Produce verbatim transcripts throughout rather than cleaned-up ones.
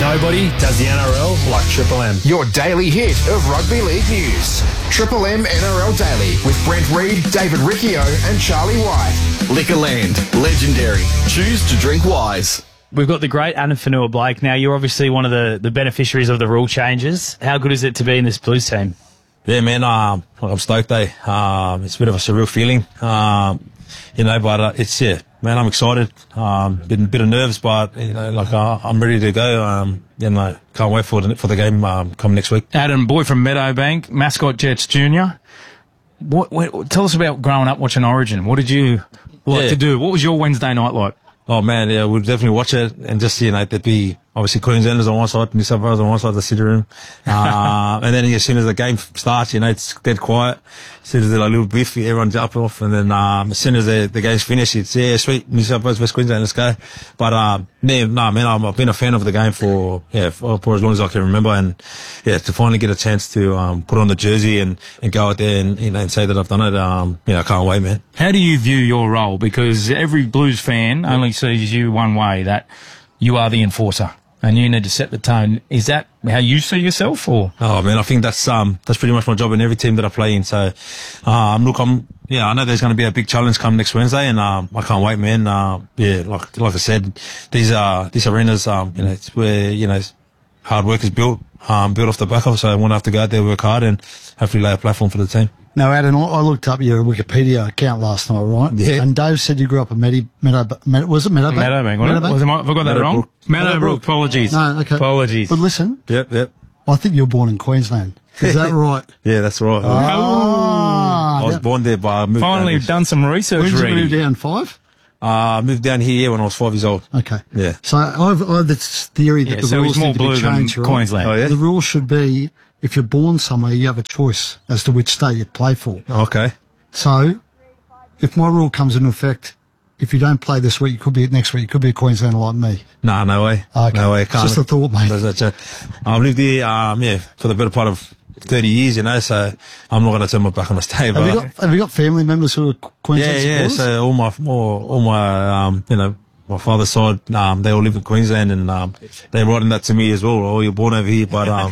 Nobody does the N R L like Triple M. Your daily hit of rugby league news. Triple M N R L Daily with Brent Reid, David Riccio and Charlie White. Liquorland, legendary. Choose to drink wise. We've got the great Adam Fanua-Blake. Now, you're obviously one of the, the beneficiaries of the rule changes. How good is it to be in this Blues team? Yeah, man, um, I'm stoked, eh? Um, it's a bit of a surreal feeling, um, you know, but uh, it's, yeah, man, I'm excited. Um, been a bit of nerves, but, you know, like, uh, I'm ready to go. Um, you know, can't wait for the, for the game um, come next week. Adam, boy from Meadowbank, Mascot Jets Junior What, what, tell us about growing up watching Origin. What did you like yeah. to do? What was your Wednesday night like? Oh, man, yeah, we'll definitely watch it and just, you know, there'd be obviously Queenslanders on one side, New South Wales on one side of the city room. Uh, and then as soon as the game starts, you know, it's dead quiet. As soon as they're like a little biff, everyone jump off. And then, um, as soon as the, the game's finished, it's, yeah, sweet, New South Wales, West Queensland, let's go. But, um, yeah, no, man, I'm, I've been a fan of the game for, yeah, for, for as long as I can remember. And, yeah, to finally get a chance to, um, put on the jersey and, and go out there and, you know, and say that I've done it, um, you know, I can't wait, man. How do you view your role? Because every Blues fan only sees you one way, that you are the enforcer. And you need to set the tone. Is that how you see yourself, or? Oh man, I think that's um that's pretty much my job in every team that I play in. So, um, look, I'm yeah, I know there's going to be a big challenge come next Wednesday, and um, I can't wait, man. Uh, yeah, like like I said, these are these arenas, um, you know, it's where you know hard work is built, um, built off the back of. So I want to have to go out there, work hard, and hopefully lay a platform for the team. Now, Adam, I looked up your Wikipedia account last night, right? Yeah. And Dave said you grew up in Medi, Meadow, Meadow, was it Meadowbank? Meadowbank, wasn't it? Was it? Have I got that wrong? Meadowbrook, apologies. No, okay. Apologies. But listen, Yep, yep. I think you were born in Queensland. Is that right? Yeah, that's right. Ah, I was born there, but I moved Finally, down. done some research. When did you Reedy. move down? Five? Uh, I moved down here when I was five years old. Okay. Yeah. So I've, I have this theory that Yeah, the so rules he's more need to blue be than changed, right? Queensland. Oh, yeah? The rule should be, if you're born somewhere, you have a choice as to which state you play for. Okay. So, if my rule comes into effect, if you don't play this week, you could be next week. You could be a Queenslander like me. Nah, no way. Okay. No way. It's just a thought, mate. That's, that's, I've lived here, um, yeah, for the better part of thirty years, you know, so I'm not going to turn my back on the state. Have you got Have you got family members who are Queensland Yeah, yeah. supporters? So all my, all, all my, um, you know, my father's side, um, they all live in Queensland, and um, they're writing that to me as well. Oh, you're born over here, but um,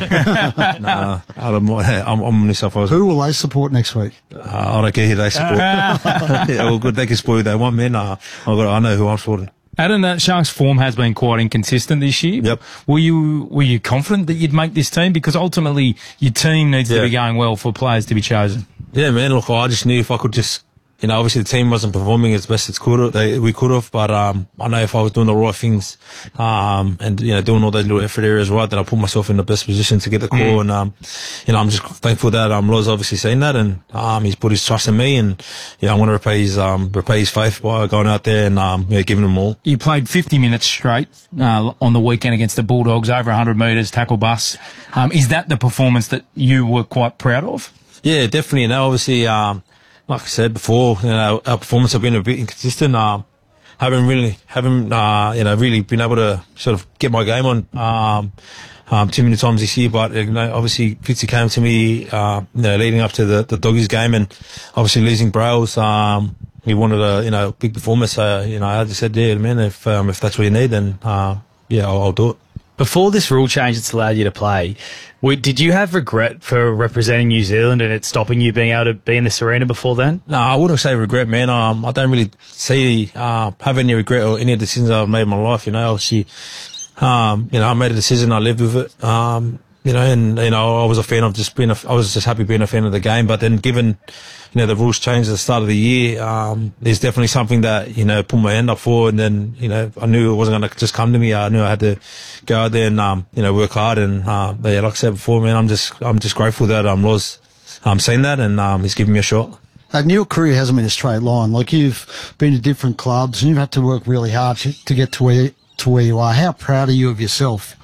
nah, I don't, I'm, I'm New South Wales. Who will they support next week? Uh, I don't care who they support. Yeah, well, good. They can spoil who they want, man. Uh, I got, I know who I'm supporting. Adam, that Sharks form has been quite inconsistent this year. Yep. Were you were you confident that you'd make this team? Because ultimately, your team needs Yeah. to be going well for players to be chosen. Yeah, man. Look, I just knew if I could just, you know, obviously the team wasn't performing as best as could they, we could have, but um, I know if I was doing the right things, um, and you know, doing all those little effort areas right, that I put myself in the best position to get the call. Mm. And um, you know, I'm just thankful that um, Loz obviously seen that, and um, he's put his trust in me, and you know, I want to repay his um, repay his faith by going out there and um, yeah, giving them all. You played fifty minutes straight uh, on the weekend against the Bulldogs, over one hundred metres, tackle bus. Um, is that the performance that you were quite proud of? Yeah, definitely. You know, obviously, um, like I said before, you know, our performance have been a bit inconsistent. Um, haven't really, haven't, uh, you know, really been able to sort of get my game on, um, um, too many times this year. But, you know, obviously, Fitzy came to me, uh, you know, leading up to the, the Doggies game, and obviously losing Brails, um, he wanted a, you know, big performance. So, you know, I just said, yeah, man, if, um, if that's what you need, then, uh, yeah, I'll, I'll do it. Before this rule change that's allowed you to play, we, did you have regret for representing New Zealand and it stopping you being able to be in this arena before then? No, I wouldn't say regret, man. Um, I don't really see, uh, have any regret or any of the decisions I've made in my life, you know. Obviously, um, you know, I made a decision, I lived with it, um, you know, and, you know, I was a fan of just being a, I was just happy being a fan of the game. But then given, you know, the rules changed at the start of the year, um, there's definitely something that, you know, put my hand up for. And then, you know, I knew it wasn't going to just come to me. I knew I had to go out there and, um, you know, work hard. And, uh, yeah, like I said before, man, I'm just, I'm just grateful that, um, Loz, um, seen that, and, um, he's given me a shot. And your career hasn't been a straight line. Like, you've been to different clubs and you've had to work really hard to, to get to where, to where you are. How proud are you of yourself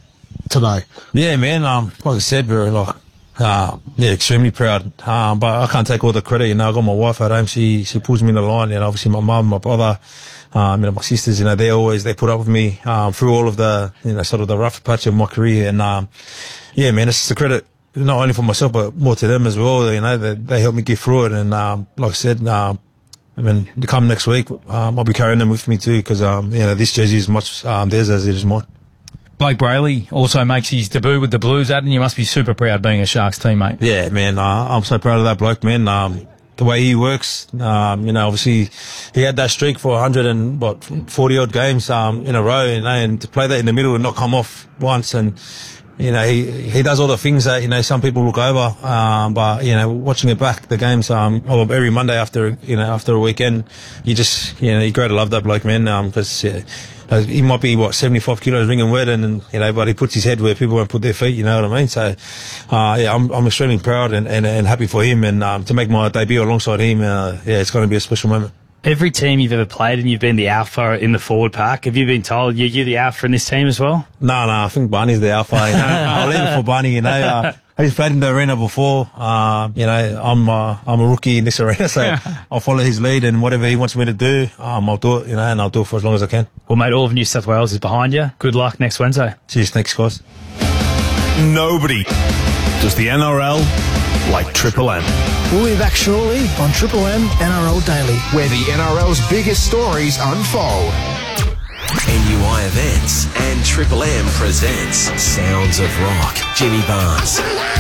today? Yeah, man, um, like I said, we're like, Uh, yeah, extremely proud. Um, but I can't take all the credit, you know. I got my wife at home. She, she pulls me in the line, and obviously my mum, my brother, um, you know, my sisters, you know, they always, they put up with me, um, through all of the, you know, sort of the rough patch of my career. And, um, yeah, man, it's just a credit, not only for myself, but more to them as well. You know, they, they helped me get through it. And, um, like I said, um, I mean, to come next week, um, I'll be carrying them with me too, because, um, you know, this jersey is much, um, theirs as it is mine. Blake Brayley also makes his debut with the Blues, Adam. You must be super proud being a Sharks teammate. Yeah, man, uh, I'm so proud of that bloke, man. Um, the way he works, um, you know, obviously he had that streak for one hundred and what forty odd games um, in a row, you know, and to play that in the middle and not come off once, and you know, he he does all the things that you know some people look over. Um, but you know, watching it back, the games um every Monday after you know after a weekend, you just you know you grow to love that bloke, man. Um, because yeah, he might be what seventy-five kilos ringing wet, and, and you know, but he puts his head where people won't put their feet. You know what I mean? So, uh, yeah, I'm I'm extremely proud and, and, and happy for him, and um, to make my debut alongside him. Uh, yeah, it's going to be a special moment. Every team you've ever played and you've been the alpha in the forward pack, have you been told you're, you're the alpha in this team as well? No, no, I think Barney's the alpha. You know? I'll leave it for Barney, you know. Uh, I've played in the arena before. Uh, you know, I'm uh, I'm a rookie in this arena, so I'll follow his lead, and whatever he wants me to do, um, I'll do it, you know, and I'll do it for as long as I can. Well, mate, all of New South Wales is behind you. Good luck next Wednesday. Cheers, thanks, guys. Nobody does the N R L like Triple M. We'll be back shortly on Triple M N R L Daily, where the N R L's biggest stories unfold. N U I Events and Triple M presents Sounds of Rock. Jimmy Barnes,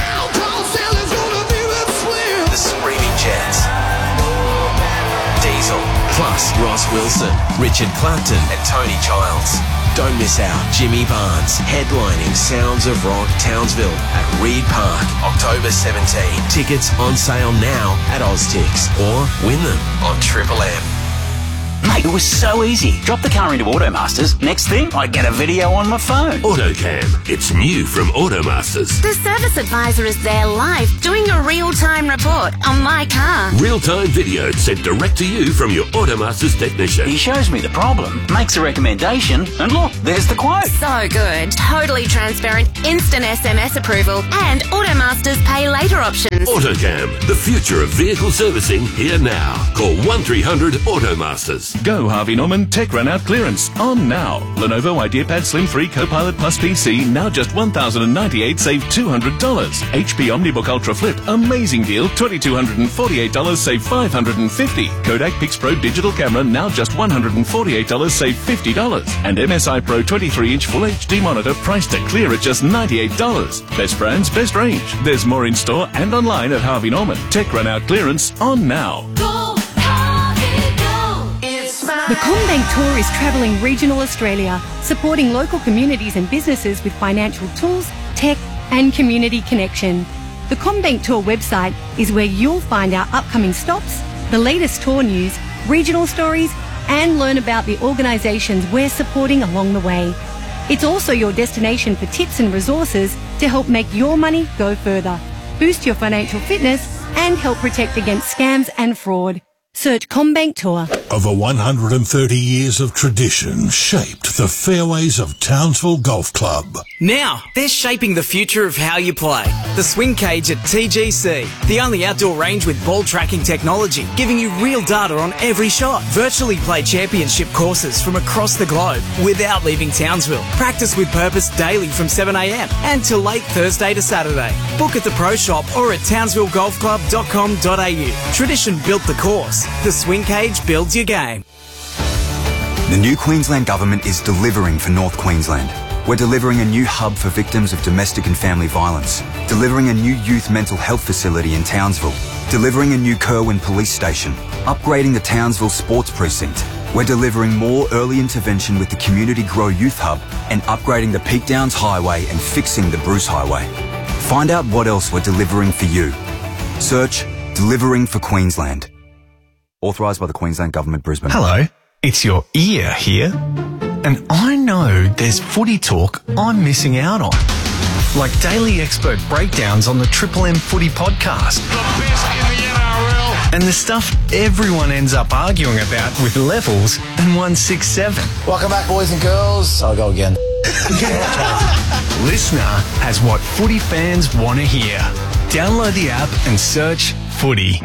The Screaming Jets, Diesel, plus Ross Wilson, Richard Clapton and Tony Childs. Don't miss out. Jimmy Barnes headlining Sounds of Rock Townsville at Reed Park, October seventeenth. Tickets on sale now at Oztix or win them on Triple M. Mate, it was so easy. Drop the car into Automasters. Next thing, I get a video on my phone. AutoCam. It's new from Automasters. The service advisor is there live doing a real-time report on my car. Real-time video sent direct to you from your Automasters technician. He shows me the problem, makes a recommendation, and look, there's the quote. So good. Totally transparent, instant S M S approval, and Automasters pay later options. AutoCam. The future of vehicle servicing here now. Call one three hundred Automasters. Go Harvey Norman Tech Run Out Clearance on now. Lenovo IdeaPad Slim three Copilot Plus P C now just one thousand ninety-eight dollars, save two hundred dollars. H P OmniBook Ultra Flip, amazing deal, two thousand two hundred forty-eight dollars, save five hundred fifty dollars. Kodak Pixpro Digital Camera now just one hundred forty-eight dollars, save fifty dollars. And M S I Pro twenty-three inch Full H D monitor priced to clear at just ninety-eight dollars. Best brands, best range. There's more in store and online at Harvey Norman. Tech Run Out Clearance on now. The CommBank Tour is travelling regional Australia, supporting local communities and businesses with financial tools, tech and community connection. The CommBank Tour website is where you'll find our upcoming stops, the latest tour news, regional stories and learn about the organisations we're supporting along the way. It's also your destination for tips and resources to help make your money go further, boost your financial fitness and help protect against scams and fraud. Search CommBank Tour. Over one hundred thirty years of tradition shaped the fairways of Townsville Golf Club. Now, they're shaping the future of how you play. The Swing Cage at T G C, the only outdoor range with ball tracking technology, giving you real data on every shot. Virtually play championship courses from across the globe without leaving Townsville. Practice with purpose daily from seven a m and till late Thursday to Saturday. Book at the Pro Shop or at townsville golf club dot com dot a u. Tradition built the course. The Swing Cage builds your game. The new Queensland Government is delivering for North Queensland. We're delivering a new hub for victims of domestic and family violence, delivering a new youth mental health facility in Townsville, delivering a new Kerwin police station, upgrading the Townsville sports precinct. We're delivering more early intervention with the Community Grow Youth Hub and upgrading the Peak Downs Highway and fixing the Bruce Highway. Find out what else we're delivering for you. Search Delivering for Queensland. Authorised by the Queensland Government, Brisbane. Hello, it's your ear here. And I know there's footy talk I'm missing out on. Like daily expert breakdowns on the Triple M Footy podcast. The best in the N R L. And the stuff everyone ends up arguing about with Levels and one sixty-seven. Welcome back, boys and girls. I'll go again. Listener has what footy fans want to hear. Download the app and search Footy.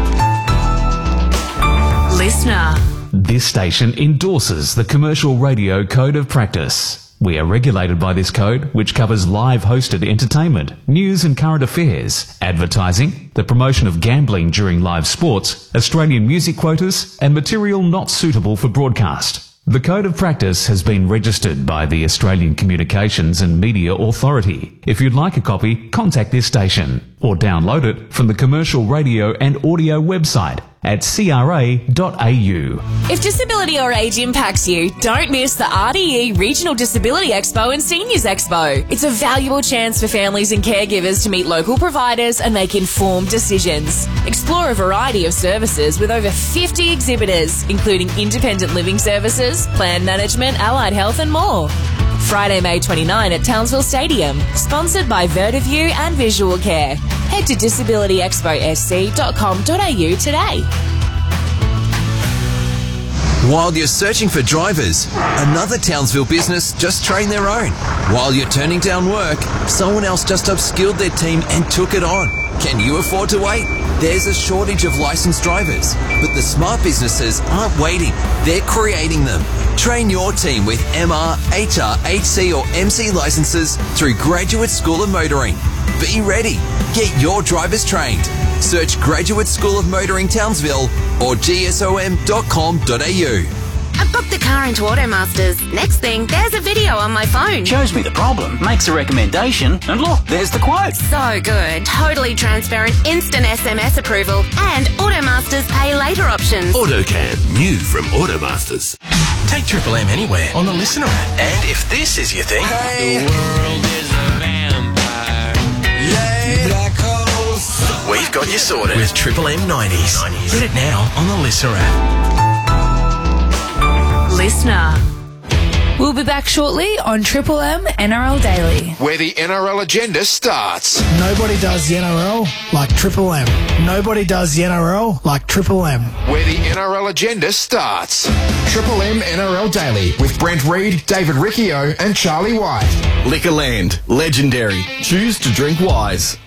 Listener. This station endorses the Commercial Radio Code of Practice. We are regulated by this code, which covers live hosted entertainment, news and current affairs, advertising, the promotion of gambling during live sports, Australian music quotas, and material not suitable for broadcast. The Code of Practice has been registered by the Australian Communications and Media Authority. If you'd like a copy, contact this station or download it from the Commercial Radio and Audio website at c r a dot a u. If disability or age impacts you, don't miss the R D E Regional Disability Expo and Seniors Expo. It's a valuable chance for families and caregivers to meet local providers and make informed decisions. Explore a variety of services with over fifty exhibitors, including independent living services, plan management, allied health and more. Friday, May twenty-ninth at Townsville Stadium, sponsored by Vertiview and Visual Care. Head to disability expo s c dot com dot a u today. While you're searching for drivers, another Townsville business just trained their own. While you're turning down work, someone else just upskilled their team and took it on. Can you afford to wait? There's a shortage of licensed drivers, but the smart businesses aren't waiting. They're creating them. Train your team with M R, H R, H C or M C licenses through Graduate School of Motoring. Be ready. Get your drivers trained. Search Graduate School of Motoring Townsville or g s o m dot com dot a u. I booked the car into Automasters. Next thing, there's a video on my phone. Shows me the problem, makes a recommendation, and look, there's the quote. So good. Totally transparent, instant S M S approval, and Automasters pay later options. AutoCam, new from Automasters. Take Triple M anywhere on the Listener app. And if this is your thing... Hey. The world is a vampire. Yay. Black holes. We've got you sorted with Triple M nineties. Get it now on the Listener app. Listener. We'll be back shortly on Triple M N R L Daily. Where the N R L agenda starts. Nobody does the N R L like Triple M. Nobody does the N R L like Triple M. Where the N R L agenda starts. Triple M N R L Daily with Brent Reid, David Riccio and Charlie White. Liquorland, legendary. Choose to drink wise.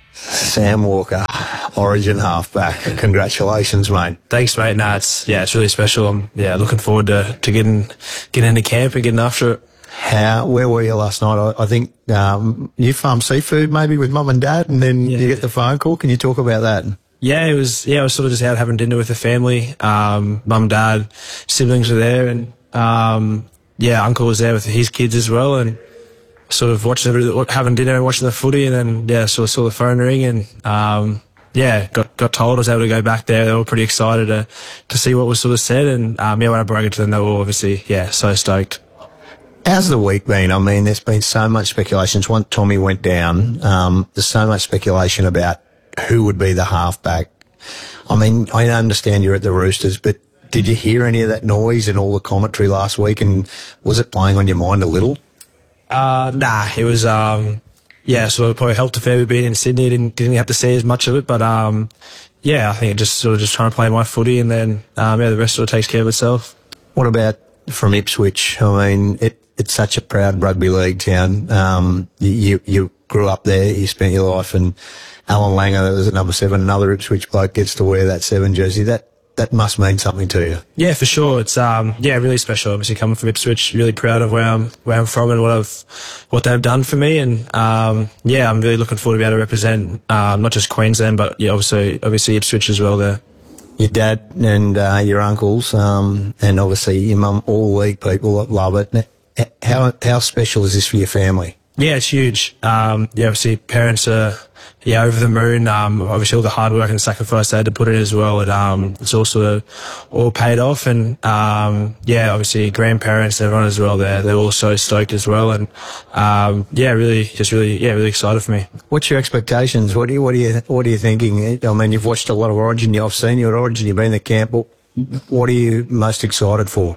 Sam Walker, Origin halfback. Congratulations, mate. Thanks, mate. No, it's yeah, it's really special. I'm yeah, looking forward to, to getting getting into camp and getting after it. How? Where were you last night? I, I think um, you farmed seafood maybe with mum and dad, and then yeah. you get the phone call. Can you talk about that? Yeah, it was yeah, it was sort of just out having dinner with the family. Um, mum, dad, siblings were there, and um, yeah, uncle was there with his kids as well, and sort of watching the, having dinner and watching the footy, and then yeah, sort of saw the phone ring, and um, yeah, got got told I was able to go back there. They were pretty excited to to see what was sort of said, and um, yeah, when I broke it to them, they were obviously yeah, so stoked. How's the week been? I mean, there's been so much speculation. Once Tommy went down, um, there's so much speculation about who would be the halfback. I mean, I understand you're at the Roosters, but did you hear any of that noise and all the commentary last week, and was it playing on your mind a little? Uh, nah, it was, um, yeah, so it probably helped a fair bit being in Sydney. Didn't, didn't have to see as much of it, but, um, yeah, I think it just sort of just trying to play my footy, and then, um, yeah, the rest sort of takes care of itself. What about from Ipswich? I mean, it, it's such a proud rugby league town. Um, you, you grew up there, you spent your life, and Alan Langer, that was at number seven, another Ipswich bloke gets to wear that seven jersey. That, that must mean something to you. Yeah, for sure. It's um yeah, really special. Obviously coming from Ipswich, really proud of where I'm where I'm from and what I've what they've done for me, and um yeah, I'm really looking forward to be able to represent um not just Queensland, but yeah, obviously obviously Ipswich as well there. Your dad and uh, your uncles, um and obviously your mum, all league people that love it. How how special is this for your family? Yeah, it's huge. Um yeah, obviously parents are yeah, over the moon. Um, obviously all the hard work and sacrifice they had to put in as well. It, um, it's also all paid off, and, um, yeah, obviously grandparents, everyone as well. They're, they're all so stoked as well. And, um, yeah, really, just really, yeah, really excited for me. What's your expectations? What do you, what are you, what are you thinking? I mean, you've watched a lot of Origin. I've seen you at Origin. You've been in the camp. What are you most excited for?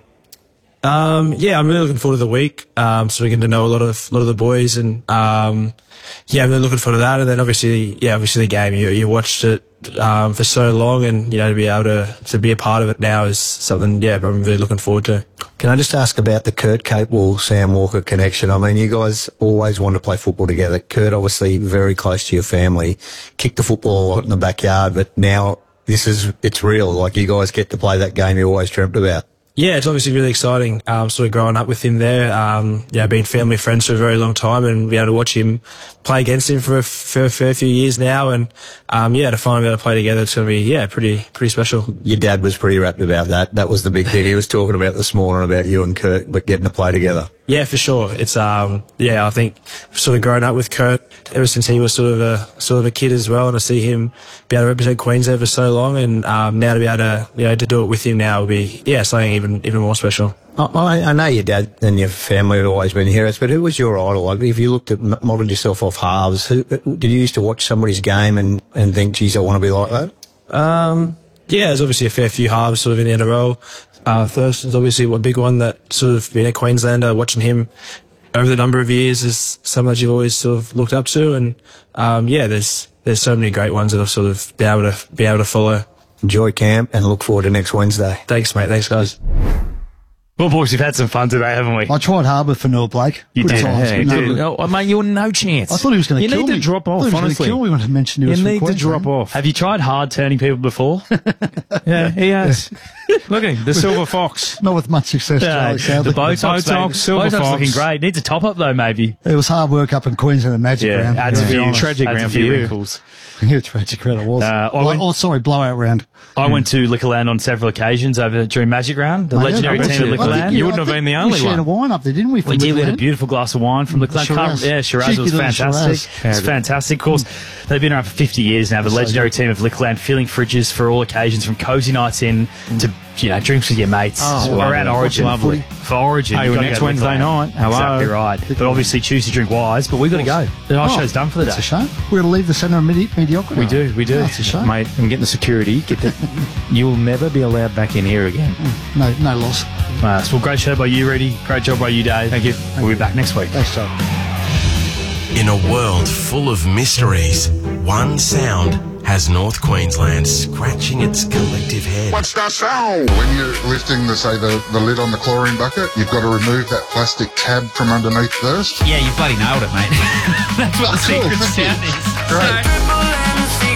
Um, yeah, I'm really looking forward to the week. Um, so we're getting to know a lot of, a lot of the boys, and, um, yeah, I'm really looking forward to that. And then obviously, yeah, obviously the game, you, you watched it, um, for so long, and, you know, to be able to, to be a part of it now is something, yeah, I'm really looking forward to. Can I just ask about the Kurt Capewell, Sam Walker connection? I mean, you guys always wanted to play football together. Kurt, obviously very close to your family, kicked the football a lot in the backyard, but now this is, it's real. Like, you guys get to play that game you always dreamt about. Yeah, it's obviously really exciting. Um, sort of growing up with him there. Um, yeah, been family friends for a very long time, and be able to watch him play against him for a, for a fair few years now. And um, yeah, to finally be able to play together, it's going to be yeah, pretty pretty special. Your dad was pretty rapt about that. That was the big thing he was talking about this morning, about you and Kurt, but getting to play together. Yeah, for sure. It's um, yeah, I think sort of growing up with Kurt ever since he was sort of a sort of a kid as well, and to see him be able to represent Queensland for so long, and um, now to be able to you know to do it with him now will be yeah something even even more special. I, I know your dad and your family have always been heroes, but who was your idol? Like, if you looked at modelled yourself off halves, who, did you used to watch somebody's game and and think, geez, I want to be like that? Um, yeah, there's obviously a fair few halves sort of in the N R L. Uh, Thurston's obviously one big one that sort of being a Queenslander, watching him over the number of years is someone that you've always sort of looked up to, and um, yeah, there's there's so many great ones that I've sort of been able to be able to follow. Enjoy camp and look forward to next Wednesday. Thanks, mate. Thanks, guys. Well, boys, we've had some fun today, haven't we? I tried Harbour for Noel Blake. You Good did. times, Yeah, you but did. no, Oh, mate, you were no chance. I thought he was going to You kill me. need to drop off, I thought he was honestly. going to kill me when I mentioned he was You from need to Queensland. drop off. Have you tried hard turning people before? Yeah, he has. Look at him, the silver fox. Not with much success, Yeah, Charlie, sadly. the Botox, Botox, baby. silver Botox fox. looking great. Needs a top up though, maybe. It was hard work up in Queensland and Magic Yeah, Round. adds a to be few- honest. tragic adds a round few for you. wrinkles. Yeah, tragic round it was. Uh, I Blow- went- oh, sorry, blowout round. I went to Liquorland on several occasions over during Magic Round, the Mate, legendary I bet team of you- I think Liquorland. you- You wouldn't I have think been the we only shared one. a wine up there, didn't we? from We did. We had a Liquorland? beautiful glass of wine from Liquorland. Shiraz. Can't- Yeah, Shiraz. Cheeky It was little fantastic. Shiraz. It's fantastic. Of course, they've been around for fifty years now. The So legendary good. team of Liquorland, filling fridges for all occasions, from cozy nights in to you know drinks with your mates Oh, around lovely. Origin. Lovely. For Origin, Hey, you've well, got to next go to Wednesday Liquorland. night. Hello. Exactly right. But obviously, choose to drink wise. But we've got to go. The Oh, show's done for the day. That's a shame. We're going to leave the centre of medi- mediocrity. We do, we do. That's a shame. Mate, I'm getting the security. Get the, you'll never be allowed back in here again. No, no loss. Uh, so, well, great show by you, Reedy. Great job by you, Dave. Thank you. We'll be back next week. Thanks, Joe. In a world full of mysteries, one sound has North Queensland scratching its collective head. What's that sound? When you're lifting the, say, the, the lid on the chlorine bucket, you've got to remove that plastic tab from underneath first. Yeah, you bloody nailed it, mate. That's what the Cool, secret thank you. sound is. Great.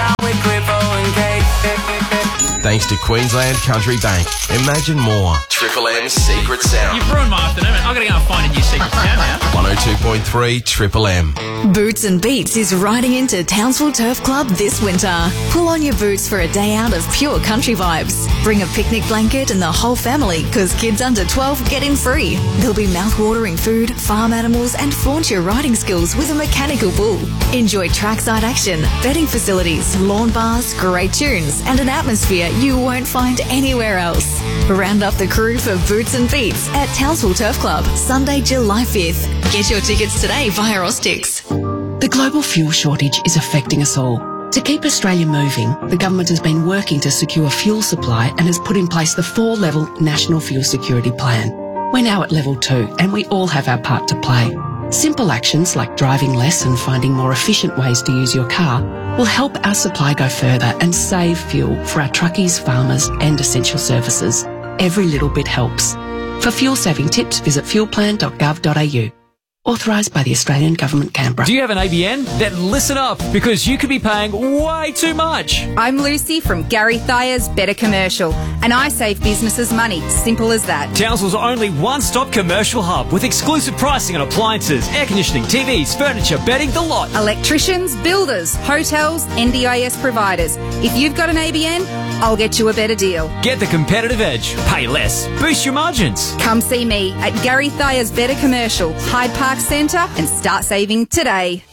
Thanks to Queensland Country Bank. Imagine more. Triple M's Secret Sound. You've ruined my afternoon, mate. I've got to go and find a new secret sound now. one oh two point three Triple M. Boots and Beats is riding into Townsville Turf Club this winter. Pull on your boots for a day out of pure country vibes. Bring a picnic blanket and the whole family, because kids under twelve get in free. There'll be mouth-watering food, farm animals, and flaunt your riding skills with a mechanical bull. Enjoy trackside action, betting facilities, lawn bars, great tunes, and an atmosphere you won't find anywhere else. Round up the crew for Boots and Beats at Townsville Turf Club, Sunday, July fifth. Get your tickets today via Austix. The global fuel shortage is affecting us all. To keep Australia moving, the government has been working to secure fuel supply and has put in place the four-level National Fuel Security Plan. We're now at level two, and we all have our part to play. Simple actions like driving less and finding more efficient ways to use your car will help our supply go further and save fuel for our truckies, farmers and essential services. Every little bit helps. For fuel-saving tips, visit fuel plan dot gov dot a u. Authorised by the Australian Government, Canberra. Do you have an A B N? Then listen up, because you could be paying way too much. I'm Lucy from Gary Thayer's Better Commercial, and I save businesses money. Simple as that. Townsville's only one-stop commercial hub with exclusive pricing on appliances, air conditioning, T Vs, furniture, bedding, the lot. Electricians, builders, hotels, N D I S providers. If you've got an A B N, I'll get you a better deal. Get the competitive edge. Pay less. Boost your margins. Come see me at Gary Thayer's Better Commercial, Hyde Park Centre, and start saving today.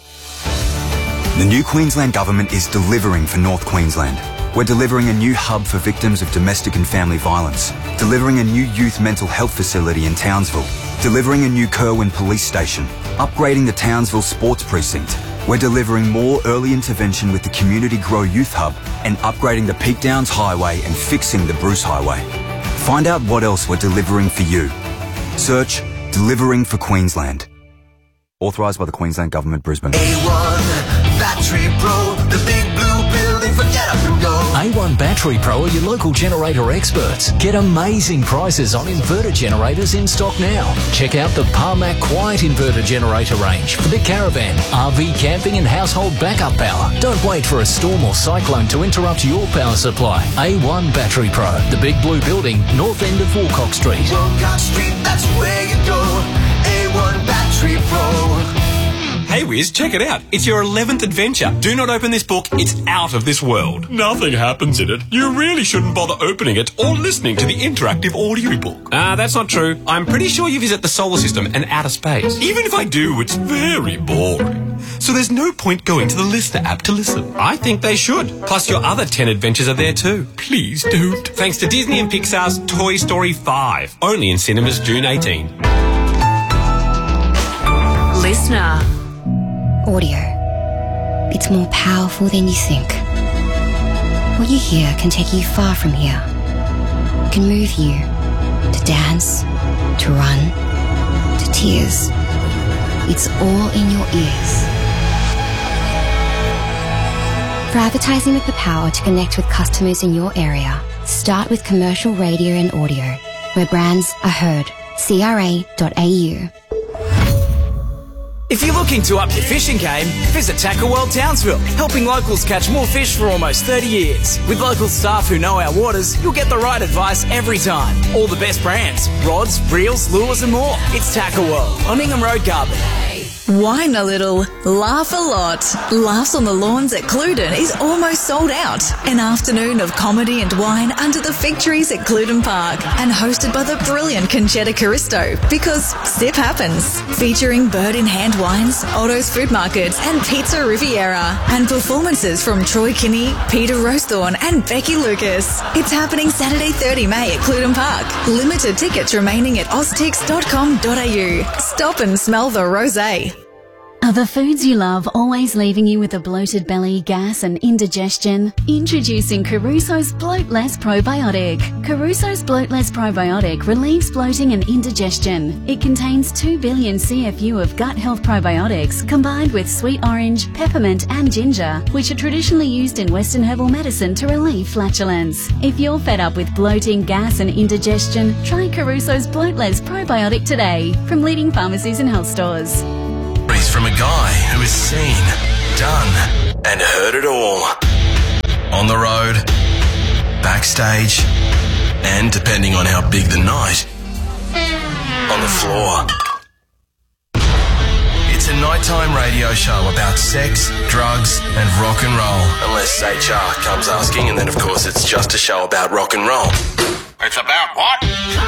The new Queensland Government is delivering for North Queensland. We're delivering a new hub for victims of domestic and family violence, delivering a new youth mental health facility in Townsville, delivering a new Kerwin police station, upgrading the Townsville sports precinct. We're delivering more early intervention with the Community Grow Youth Hub and upgrading the Peak Downs Highway and fixing the Bruce Highway. Find out what else we're delivering for you. Search Delivering for Queensland. Authorised by the Queensland Government, Brisbane. A one Battery Pro, the big blue building for get up and go. A one Battery Pro are your local generator experts. Get amazing prices on inverter generators in stock now. Check out the Parmac Quiet Inverter Generator range for the caravan, R V camping and household backup power. Don't wait for a storm or cyclone to interrupt your power supply. A one Battery Pro, the Big Blue Building, north end of Walcock Street. Walcott Street, that's where you go. A one Battery Pro. Hey Wiz, check it out. It's your eleventh adventure. Do not open this book. It's out of this world. Nothing happens in it. You really shouldn't bother opening it or listening to the interactive audiobook. Ah, uh, that's not true. I'm pretty sure you visit the solar system and outer space. Even if I do, it's very boring. So there's no point going to the Listener app to listen. I think they should. Plus your other ten adventures are there too. Please don't. Thanks to Disney and Pixar's Toy Story five. Only in cinemas June eighteenth. Listener. Audio. It's more powerful than you think. What you hear can take you far from here. It can move you to dance, to run, to tears. It's all in your ears. For advertising with the power to connect with customers in your area, start with commercial radio and audio, where brands are heard. C R A dot A U. If you're looking to up your fishing game, visit Tackle World Townsville, helping locals catch more fish for almost thirty years. With local staff who know our waters, you'll get the right advice every time. All the best brands, rods, reels, lures and more. It's Tackle World on Ingham Road, Carbon. Whine a little, laugh a lot. Laughs on the Lawns at Cluden is almost sold out. An afternoon of comedy and wine under the fig trees at Cluden Park, and hosted by the brilliant Conchetta Caristo, because sip happens. Featuring bird-in-hand wines, Otto's Food Market and Pizza Riviera, and performances from Troy Kinney, Peter Rosethorn and Becky Lucas. It's happening Saturday thirtieth of May at Cluden Park. Limited tickets remaining at oztix dot com dot a u. Stop and smell the rosé. Are the foods you love always leaving you with a bloated belly, gas and indigestion? Introducing Caruso's Bloatless Probiotic. Caruso's Bloatless Probiotic relieves bloating and indigestion. It contains two billion C F U of gut health probiotics combined with sweet orange, peppermint and ginger, which are traditionally used in Western herbal medicine to relieve flatulence. If you're fed up with bloating, gas and indigestion, try Caruso's Bloatless Probiotic today from leading pharmacies and health stores. From a guy who has seen, done, and heard it all. On the road, backstage, and depending on how big the night, on the floor. It's a nighttime radio show about sex, drugs, and rock and roll. Unless H R comes asking, and then of course it's just a show about rock and roll. It's about what?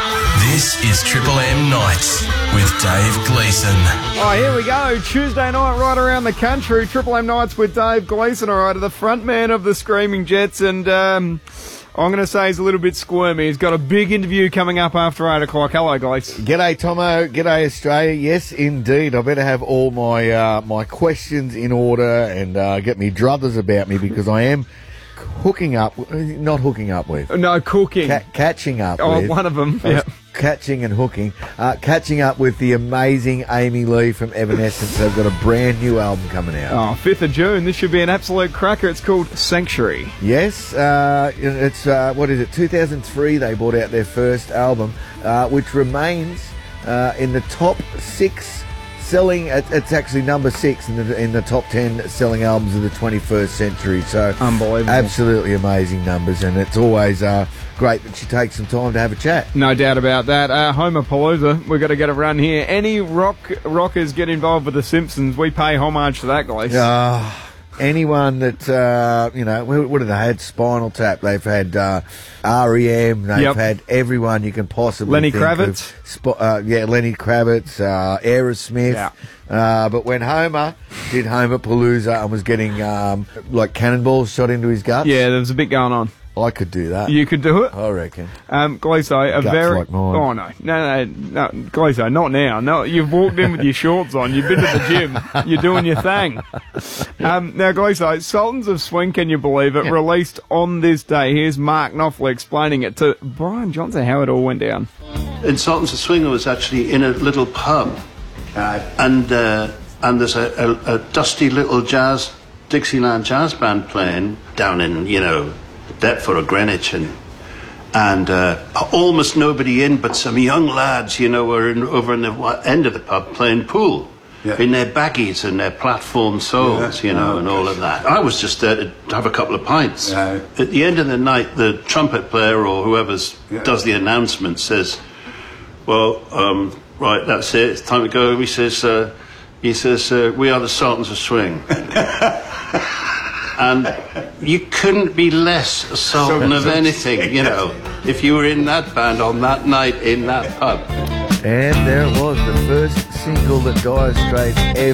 This is Triple M Nights with Dave Gleeson. Oh, here we go. Tuesday night right around the country. Triple M Nights with Dave Gleeson, all right, the front man of the Screaming Jets. And um, I'm going to say he's a little bit squirmy. He's got a big interview coming up after eight o'clock. Hello, Glees. G'day, Tomo. G'day, Australia. Yes, indeed. I better have all my uh, my questions in order and uh, get me druthers about me because I am hooking up, not hooking up with. No, cooking. Ca- catching up oh, with. one of them. Yeah. Catching and hooking. Uh, catching up with the amazing Amy Lee from Evanescence. They've got a brand new album coming out. Oh, fifth of June. This should be an absolute cracker. It's called Sanctuary. Yes. Uh, it's, uh, what is it, two thousand three they brought out their first album, uh, which remains uh, in the top six selling. It's actually number six in the in the top ten selling albums of the twenty-first century. So unbelievable, absolutely amazing numbers, and it's always uh, great that she takes some time to have a chat. No doubt about that. Uh, Homer Palooza, we've got to get a run here. Any rock rockers get involved with the Simpsons, we pay homage to that, guys. Uh, anyone that uh, you know, what have they had? Spinal Tap. They've had uh, R E M. They've yep. had everyone you can possibly. Lenny think Kravitz. Of. Sp- uh, yeah, Lenny Kravitz, uh, Aerosmith. Yeah. Uh, but when Homer did Homer Palooza and was getting um, like cannonballs shot into his guts, yeah, there was a bit going on. I could do that. You could do it? I reckon. Um, Gleeso, a Guts very... like mine. Oh, no. No, no, no. Gleeso, not now. No, you've walked in with your shorts on. You've been to the gym. You're doing your thing. Um, now, Gleeso, Sultans of Swing, can you believe it, released on this day. Here's Mark Knopfler explaining it to Brian Johnson, how it all went down. In Sultans of Swing, I was actually in a little pub. Uh, and uh, and there's a, a, a dusty little jazz, Dixieland jazz band playing down in, you know, Deptford or Greenwich, and and uh, almost nobody in, but some young lads, you know, were in, over in the end of the pub playing pool. Yeah. In their baggies and their platform soles, yeah. you know, oh, and all of that. I was just there to have a couple of pints. Yeah. At the end of the night, the trumpet player or whoever yeah. does the announcement says, well, um, right, that's it, it's time to go. He says, uh, he says, uh, we are the Sultans of Swing. And you couldn't be less a sultan of anything, you know, if you were in that band on that night in that pub. And there it was, the first single that Dire Straits ever